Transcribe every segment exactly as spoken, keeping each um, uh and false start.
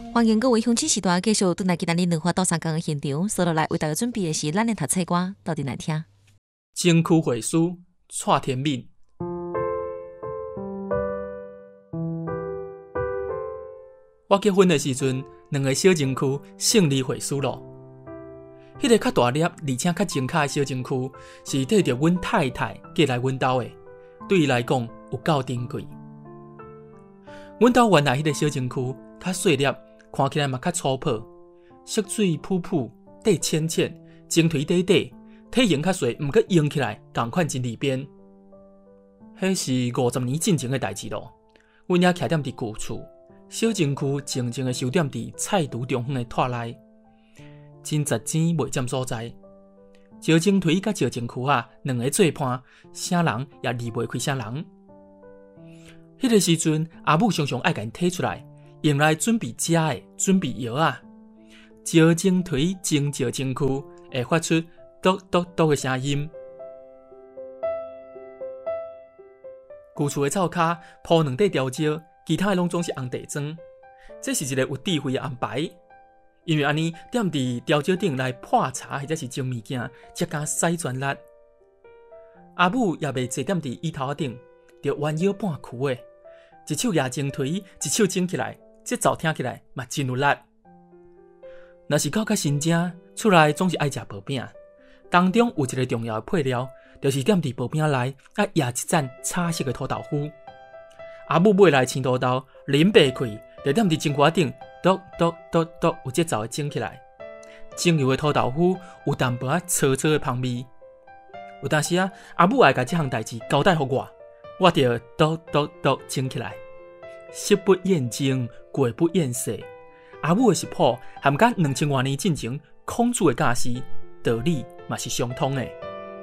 欢迎各位乡亲时段继续转来今仔日两花到三江的现场，所落来为大家准备的是咱的读册歌，到底来听。 情区会师蔡天敏，我结婚的时阵，两个小情区胜利会师咯。迄、那个较大粒而且较精巧的小情区，是缀着阮太太寄来阮兜的，对伊来讲有够珍贵。阮兜原来迄个小情区较细粒。看起来嘛较粗朴，色水扑扑，底浅浅，晶腿底底，体型较细，毋过用起来同款真利便。迄是五十年进前的代志咯。阮也徛踮伫旧厝，小情区静静的收踮伫菜厨中央的拖内，真值钱袂占所在。石晶腿甲石情区啊，两个做伴，啥人也离袂开啥人。迄、那个时阵，阿母常常爱甲因摕出来。用来准备食的，准备药啊，石晶腿蒸石情区会发出嘟嘟嘟的声音。旧厝的灶骹铺两块条石，其他的拢总是红地砖。这是一个有智慧的安排，因为安尼踮伫条石顶来破茶或者是蒸物件，才敢使全力。阿母也袂坐踮伫椅头顶，就弯腰半曲的，一手压晶腿，一手蒸起来。这灶听起来嘛真有力。若是到较新正，出来总是爱食薄饼，当中有一个重要的配料，就是踮伫薄饼内啊压一盏彩色的土豆腐。阿母买来青土豆，淋白开，就踮伫蒸锅顶，嘟嘟嘟嘟有节奏的蒸起来。蒸油的土豆腐有淡薄仔粗粗的香味。有当时啊，阿母爱甲这项代志交代互我，我就嘟嘟嘟蒸起来。食不厌精，过不厌细。阿母的食谱含甲两千多年进前孔子的教示道理嘛是相通的。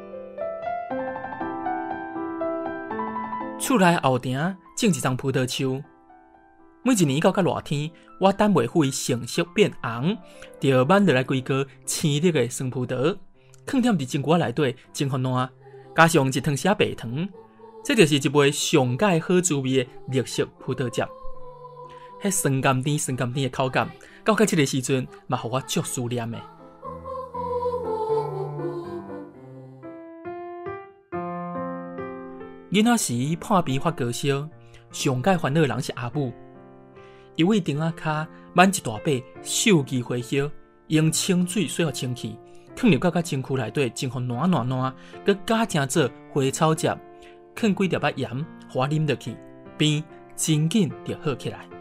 厝内后庭种一丛葡萄树，每一年到较热天，我等袂赴成色变红，就挽落来规个青绿的酸葡萄，放踮伫蒸锅内底蒸互烂，加上一汤匙白糖。这就是一杯上佳好滋味的绿色葡萄汁，迄酸甘甜、酸甘甜的口感，到到这个时阵，嘛互我足思念的。囡仔时破病发高烧，上佳烦恼的人是阿母。伊为顶仔骹挽一大把秀肌花叶，用清水洗互清气，放入到甲蒸区内底蒸互软软软，佮加正做花草汁。放几粒仔盐，互我啉落去，病真紧就好起来。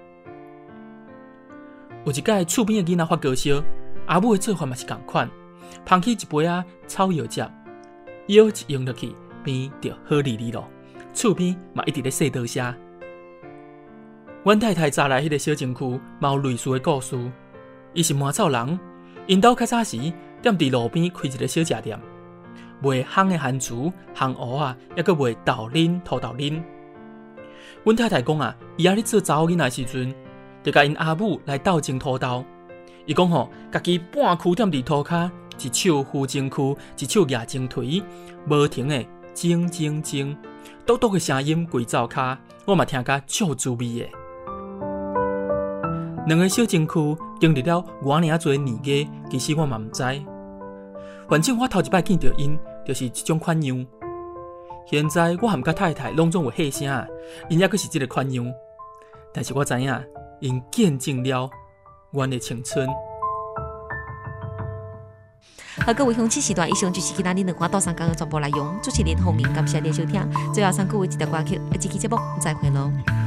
有一摆厝边的囡仔发高烧，阿母的做法嘛是同款，捧起一杯啊草药汁，药一用落去，病就好哩哩咯。厝边嘛一直咧说多谢。阮太太早来迄个小情区，嘛有类似的故事。伊是麻草人，因兜较早时踮伫路边开一个小食店。卖烘的番薯、烘蚵啊，抑阁卖豆奶、土豆奶。阮太太讲啊，伊仔咧做查某囡仔时阵，就甲因阿母来斗蒸土豆。伊讲吼，家己半躯踮伫涂骹，一手扶蒸躯，一手压蒸腿，无停的蒸蒸蒸，嘟嘟的声音规灶骹，我嘛听甲足滋味的。两个小蒸区经历了偌尔侪年月，其实我嘛毋知。反正我头一摆见到因。就是这种款样。现在我含甲太太拢总有吓声，因也阁是这个款样。但是我知影，因见证了阮的青春。 好，各位乡亲时段，以上就是今仔日两花到三江的全部内容。主持人洪明，感谢您收听。最后送各位一条歌曲，下期节目再会咯。